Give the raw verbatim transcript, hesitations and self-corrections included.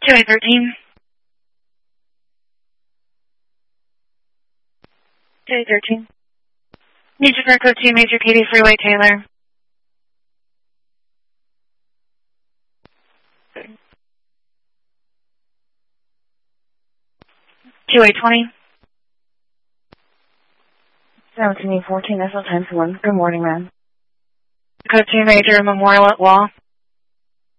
two eight thirteen. two eight thirteen. Need you for code two, Major Katy Freeway, Taylor. two eight twenty. seventeen fourteen, S L times one. Good morning, ma'am. Code two, Major Memorial at Wall.